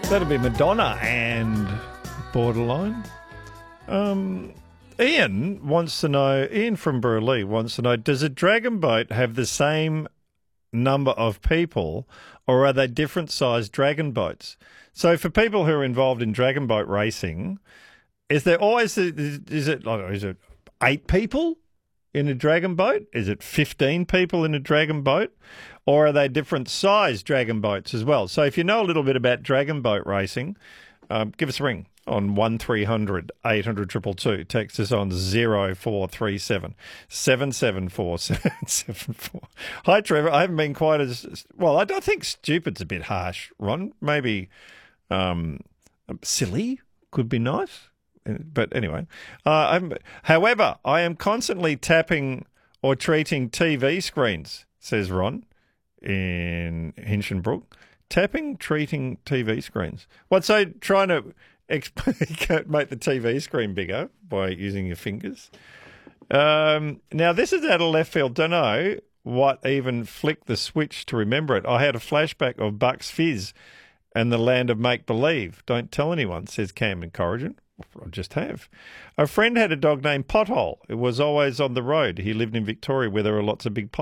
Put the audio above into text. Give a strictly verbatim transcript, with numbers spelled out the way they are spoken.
That'd be Madonna and Borderline. Um, Ian wants to know, Ian from Burleigh wants to know, does a dragon boat have the same number of people or are they different sized dragon boats? So for people who are involved in dragon boat racing, is there always, is it, is it eight people in a dragon boat? Is it fifteen people in a dragon boat? Or are they different sized dragon boats as well? So if you know a little bit about dragon boat racing, um, give us a ring on one three hundred eight hundred two two two. Text us on zero four three seven seven seven four seven seven four. Hi, Trevor. I haven't been quite as... Well, I don't think stupid's a bit harsh, Ron. Maybe um, silly could be nice. But anyway, uh, I'm, however, I am constantly tapping or treating T V screens, says Ron in Hinchinbrook. Tapping, treating T V screens. What, so trying to exp- make the T V screen bigger by using your fingers? Um, now, this is out of left field. Don't know what even flicked the switch to remember it. I had a flashback of Bucks Fizz and the land of make-believe. Don't tell anyone, says Cam in Corrigan. I just have. A friend had a dog named Pothole. It was always on the road. He lived in Victoria where there were lots of big potholes.